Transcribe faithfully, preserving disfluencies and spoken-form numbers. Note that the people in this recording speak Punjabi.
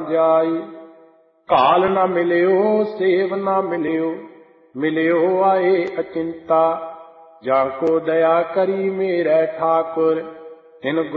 ਜਾਈ। ਕਾਲ ਨਾ ਮਿਲਿਓ ਸੇਵ ਨਾ ਮਿਲਿਓ, ਮਿਲਿਓ ਆਏ ਅਚਿੰਤਾ। ਜਾਂ ਕੋ ਦਇਆ ਕਰੀ ਮੇਰੇ ਠਾਕੁਰ, ਤਿਨ